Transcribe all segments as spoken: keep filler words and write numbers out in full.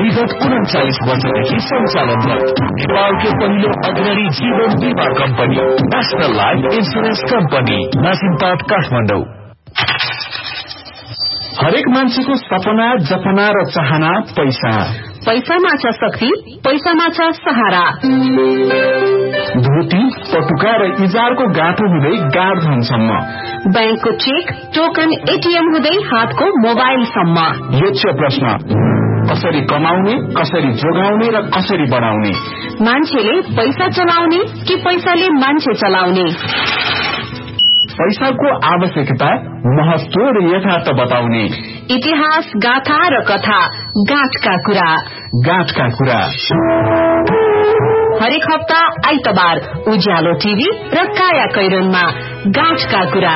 विगत उन्चालीस वर्षदेखि सञ्चालनरत नेपालको पहिलो अग्रणी जीवन बीमा company national life insurance company नासिमपाट Kathmandu. हरेक मान्छेको सपना जपना र चाहना पैसा। पैसामा छ शक्ति, पैसामा छ सहारा। धोती पटुका र इजारको गाँठो हुँदै गाड धनसम्म, बैंकको चेक टोकन एटीएम हुँदै हातको मोबाइलसम्म। यो छ प्रश्न, कसरी कमाउने, कसरी जोगाउने र कसरी बढाउने? मान्छेले पैसा चलाउने कि पैसाले मान्छे चलाउने? पैसाको आवश्यकता, महत्व र यथार्थ बताउने। इतिहास, गाथा र कथा, गाँठका कुरा। गाँठका कुरा हरेक हप्ता आइतबार उज्यालो टीभी र काया कैरनमा गाँठका कुरा।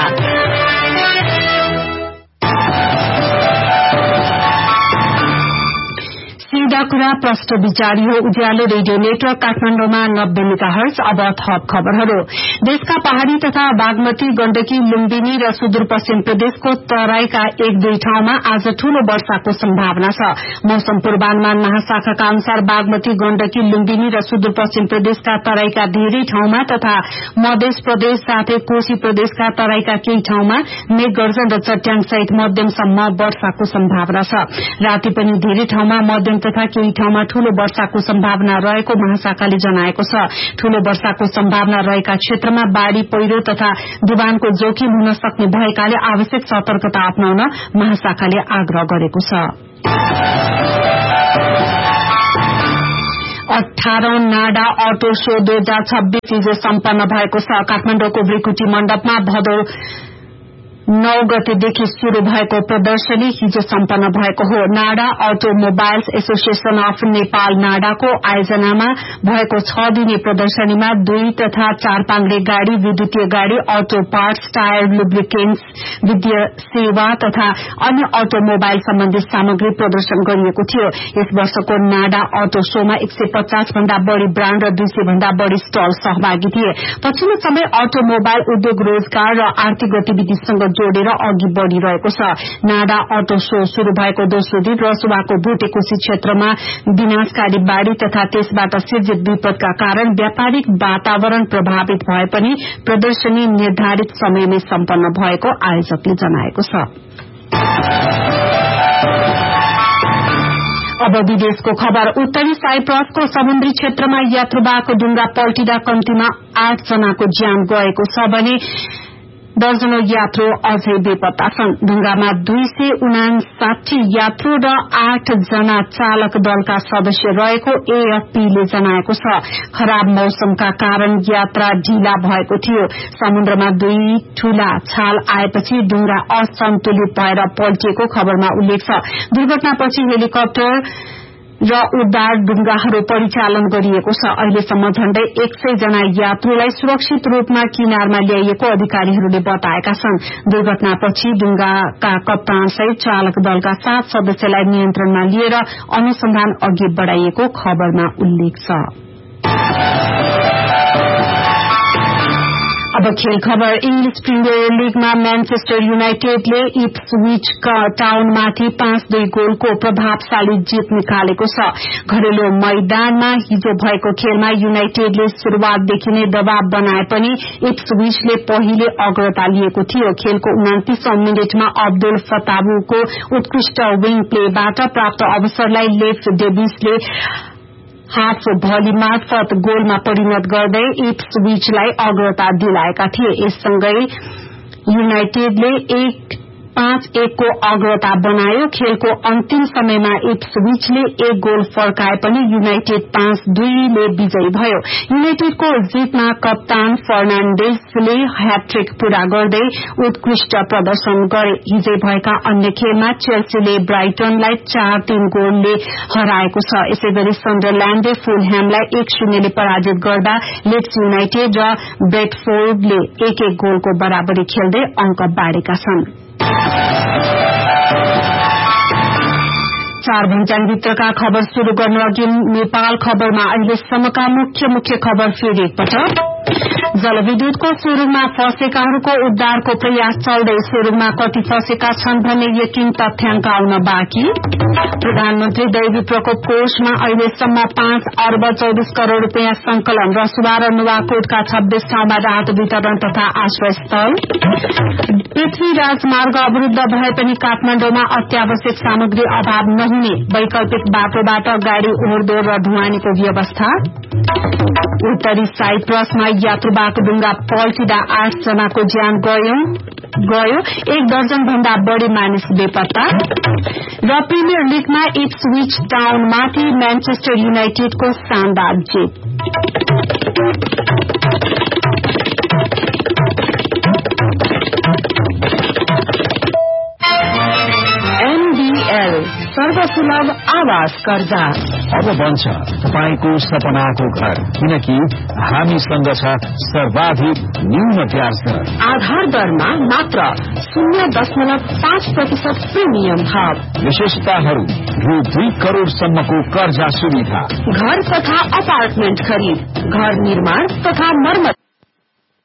सीधा कुरा प्रश्न विचारियो उज्यालो रेडियो नेटवर्क काठमाडौँमा नब्बे मेगाहर्ज। अब थप खबरहरू। देशका पहाड़ी तथा बागमती, गण्डकी, लुम्बिनी र सुदूरपश्चिम प्रदेशको तराईका एक दुई ठाउँमा आज ठूलो वर्षाको सम्भावना छ। मौसम पूर्वानुमान महाशाखाका अनुसार बागमती, गण्डकी, लुम्बिनी र सुदूरपश्चिम प्रदेशका तराईका धेरै ठाउँमा तथा मध्य प्रदेश साथै कोशी प्रदेशका तराईका केही ठाउँमा मेघगर्जन र चट्याङ सहित मध्यमसम्म वर्षाको सम्भावना छ। राति पनि धेरै ठाउँमा मध्यम तथा केही ठाउँमा ठूलो वर्षाको सम्भावना रहेको महाशाखाले जनाएको छ। ठूलो वर्षाको सम्भावना रहेका क्षेत्रमा बाढ़ी, पहिरो तथा डुबानको जोखिम हुन सक्ने भएकाले आवश्यक सतर्कता अपनाउन महाशाखाले आग्रह गरेको छ। अठारौं नाडा अटो शो दुई हजार छब्बीस हिजो सम्पन्न भएको छ। काठमाडौँको भ्रिकुटी मण्डपमा भदौ नौ गतेदेखि शुरू भएको प्रदर्शनी हिजो सम्पन्न भएको हो। NADA automobiles association of Nepal नाडाको आयोजनामा भएको छ दिने प्रदर्शनीमा दुई तथा चार पाङ्ग्रे गाड़ी, विद्युतीय गाड़ी, अटो पार्ट्स, टायर, लुब्रिकेन्ट्स, वित्तीय सेवा तथा अन्य अटोमोबाइल सम्बन्धी सामग्री प्रदर्शन गरिएको थियो। यस वर्षको नाडा अटो शोमा एक सय पचास भन्दा बढ़ी ब्राण्ड र दुई सय भन्दा बढ़ी स्टल सहभागी थिए। पछिल्लो समय अटोमोबाइल उद्योग रोजगार र आर्थिक गतिविधिसँग जोडेर अघि बढ़िरहेको छ। नाडा अटो शो शुरू भएको दोस्रो दिन रसुवाको भुटेकोशी क्षेत्रमा विनाशकारी बाढ़ी तथा त्यसबाट सिर्जित विपदका कारण व्यापारिक वातावरण प्रभावित भए पनि प्रदर्शनी निर्धारित समयमै सम्पन्न भएको आयोजकले जनाएको छ। अब विदेशको खबर। उत्तरी साइप्रसको समुद्री क्षेत्रमा यात्रुवाहक डुंगा पल्टिँदा कम्तीमा आठ जनाको ज्यान गएको छ भने दर्जनौं यात्रु अझै बेपत्ता छन्। डुंगामा दुई सय उनासाठी यात्रु र आठ जना चालक दलका सदस्य रहेको एएफपीले जनाएको छ। खराब मौसमका कारण यात्रा ढिला भएको थियो। समुद्रमा दुई ठूला छाल आएपछि डुंगा असन्तुलित भएर पल्टिएको खबरमा उल्लेख छ। दुर्घटनापछि हेलिकप्टर र उद्धार डुंगाहरू परिचालन गरिएको छ। अहिलेसम्म झण्डै एक सय जना यात्रुलाई सुरक्षित रूपमा किनारमा ल्याइएको अधिकारीहरूले बताएका छन्। दुर्घटनापछि डुंगाका कप्तान सहित चालक दलका सात सदस्यलाई नियन्त्रणमा लिएर अनुसन्धान अघि बढ़ाइएको खबरमा उल्लेख छ। अब खेल खबर। इंग्लिश प्रिमियर लीगमा म्यानचेस्टर युनाइटेडले इप्सविच टाउनमाथि पाँच दुई गोलको प्रभावशाली जीत निकालेको छ। घरेलु मैदानमा हिजो भएको खेलमा युनाइटेडले शुरूआतदेखि नै दबाव बनाए पनि इप्सविचले पहिले अग्रता लिएको थियो। खेलको उनातीसौं मिनटमा अब्दुल फताबुको उत्कृष्ट विंग प्लेबाट प्राप्त अवसरलाई लेफ डेभिसले हाफ भली मार्फत गोलमा परिणत गर्दै इप्सविचलाई अग्रता दिलाएका थिए। यससँगै युनाइटेडले एक पाँच एक को अग्रता बनायो। खेलको अन्तिम समयमा इप्सविचले एक गोल फर्काए पनि युनाइटेड पाँच दुईले विजयी भयो। युनाइटेडको जितमा कप्तान फर्नान्डेजले ह्याट्रिक पूरा गर्दै उत्कृष्ट प्रदर्शन गरे। हिजै भएका अन्य खेलमा चेल्सीले ब्राइटनलाई चार तीन गोलले हराएको छ। यसैगरी सन्डरल्याण्डले फुलह्यामलाई एक शून्यले पराजित गर्दा लिड्स युनाइटेड र ब्रेडफोर्डले एक एक गोलको बराबरी खेल्दै अंक बाँडेका छन्। चार भञ्ज्याङभित्रका खबर शुरू गर्न अघि नेपाल खबरमा अहिलेसम्मका मुख्य मुख्य खबर फेरि एकपटक। जलविद्युतको सोरुङमा फँसेकाहरूको उद्धारको प्रयास चल्दै सोरुङमा कति फँसेका छन् भन्ने यकिन तथ्याङ्क आउन बाँकी। प्रधानमन्त्री दैवी प्रकोप कोषमा अहिलेसम्म पाँच अर्ब चौबिस करोड़ रूपियाँ संकलन। रसुवा र नुवाकोटका छब्बीस ठाउँमा राहत वितरण तथा आश्रय स्थल। पृथ्वी राजमार्ग अवरूद्ध भए पनि काठमाडौँमा अत्यावश्यक सामग्री अभाव नहुने वैकल्पिक बाटोबाट गाड़ी ओहोरदोहोर र ढुवानीको व्यवस्था। उत्तरी साइप्रसमा यात्रुवाहक डुङ्गा पल्टिँदा आठ जनाको ज्यान गयो गयो एक दर्जन भन्दा बढ़ी मानिस बेपत्ता। र प्रिमियर लीगमा इप्सविच टाउनमाथि म्यानचेस्टर युनाइटेडको शानदार जित। एनडीएल सर्वसुलभ आवास कर्जा अब बन्छ तपाईको सपनाको घर, किनकि हामीसँग छ सर्वाधिक न्यून ब्याज दर। आधार दरमा मात्र शून्य दशमलव पाँच प्रतिशत प्रिमियम थप। विशेषताहरू रु दुई करोड़ सम्मको कर्जा सुविधा। घर तथा अपार्टमेन्ट खरिद, घर निर्माण तथा मर्मत